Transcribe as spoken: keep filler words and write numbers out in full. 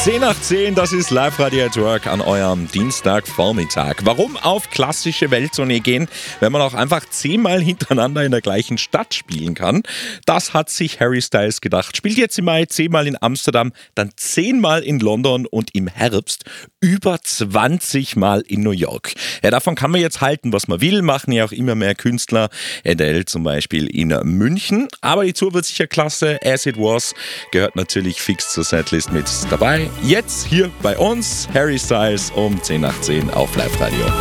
zehn nach zehn, das ist Live-Radio at Work an eurem Dienstagvormittag. Warum auf klassische Welttournee gehen, wenn man auch einfach zehnmal hintereinander in der gleichen Stadt spielen kann? Das hat sich Harry Styles gedacht. Spielt jetzt im Mai zehnmal in Amsterdam, dann zehnmal in London und im Herbst über zwanzig Mal in New York. Ja, davon kann man jetzt halten, was man will, machen ja auch immer mehr Künstler. Adele zum Beispiel in München. Aber die Tour wird sicher klasse. As It Was gehört natürlich fix zur Setlist mit dabei. Jetzt hier bei uns Harry Styles um zehn nach zehn auf Live Radio.